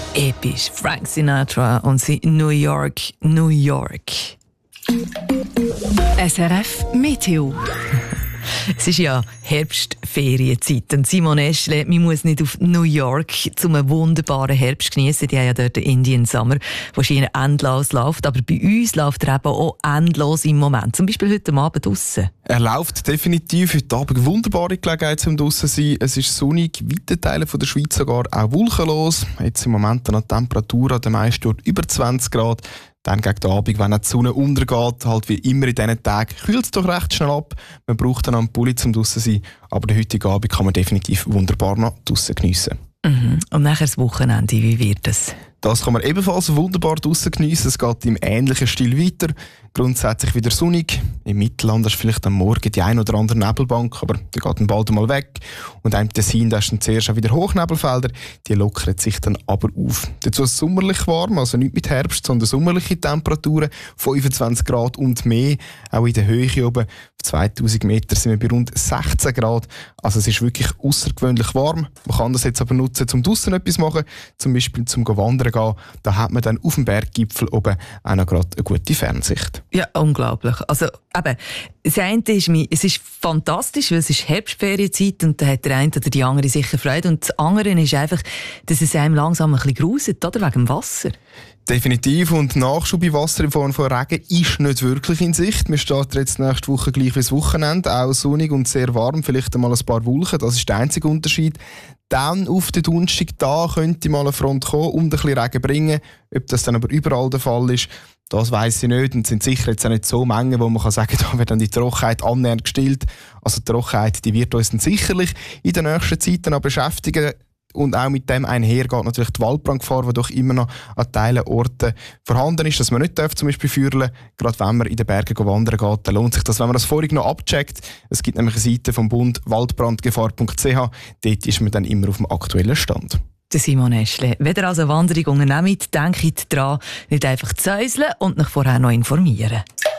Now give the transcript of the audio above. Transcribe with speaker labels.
Speaker 1: Episch. Frank Sinatra und sie New York, New York.
Speaker 2: SRF Meteo.
Speaker 1: Es ist ja Herbstferienzeit und Simon Eschle, man muss nicht auf New York zum einen wunderbaren Herbst genießen. Die haben ja dort den Indian Summer, der schier endlos läuft, aber bei uns läuft er eben auch endlos im Moment. Zum Beispiel heute Abend draussen.
Speaker 3: Er läuft definitiv heute Abend. Wunderbare Gelegenheit zum draussen sein. Es ist sonnig, weite Teile der Schweiz sogar auch wolkenlos. Jetzt im Moment eine Temperatur an den meisten Orten über 20 Grad. Dann gegen den Abend, wenn die Sonne untergeht, halt wie immer in diesen Tagen, kühlt es doch recht schnell ab. Man braucht dann einen Pulli zum draussen sein. Aber den heutigen Abend kann man definitiv wunderbar noch draussen geniessen.
Speaker 1: Und nachher das Wochenende, wie wird es?
Speaker 3: Das kann man ebenfalls wunderbar draussen geniessen. Es geht im ähnlichen Stil weiter. Grundsätzlich wieder sonnig. Im Mittelland ist vielleicht am Morgen die ein oder andere Nebelbank, aber die geht dann bald einmal weg. Und im Tessin, da ist dann zuerst auch wieder Hochnebelfelder. Die lockern sich dann aber auf. Dazu ist es sommerlich warm, also nicht mit Herbst, sondern sommerliche Temperaturen, 25 Grad und mehr. Auch in der Höhe oben, auf 2000 Meter sind wir bei rund 16 Grad. Also es ist wirklich außergewöhnlich warm. Man kann das jetzt aber nutzen, um draussen etwas zu machen, zum Beispiel zum Wandern gehen. Da hat man dann auf dem Berggipfel oben auch noch gerade eine gute Fernsicht.
Speaker 1: Ja, unglaublich. Also eben, das eine ist, es ist fantastisch, weil es ist Herbstferienzeit und da hat der eine oder die andere sicher Freude. Und das andere ist einfach, dass es einem langsam ein bisschen gruselt, oder? Wegen dem Wasser.
Speaker 3: Definitiv. Und Nachschub bei Wasser in Form von Regen ist nicht wirklich in Sicht. Wir starten jetzt nächste Woche gleich wie das Wochenende. Auch sonnig und sehr warm, vielleicht einmal ein paar Wolken. Das ist der einzige Unterschied. Dann auf den Donnerstag, da könnte mal eine Front kommen und ein bisschen Regen bringen. Ob das dann aber überall der Fall ist, das weiss ich nicht. Und es sind sicher jetzt auch nicht so Mengen, wo man kann sagen, da wird dann die Trockenheit annähernd gestillt. Also die Trockenheit, die wird uns dann sicherlich in den nächsten Zeiten auch beschäftigen. Und auch mit dem einher geht natürlich die Waldbrandgefahr, die doch immer noch an Teilen Orten vorhanden ist, dass man nicht zum Beispiel fürlen. Gerade wenn man in den Bergen wandern geht, dann lohnt sich das, wenn man das vorhin noch abcheckt. Es gibt nämlich eine Seite vom Bund waldbrandgefahr.ch. Dort ist man dann immer auf dem aktuellen Stand.
Speaker 1: Der Simon Eschle. Wenn ihr also eine Wanderung unternehmt, denkt dran, nicht einfach zu säuseln und euch vorher noch informieren.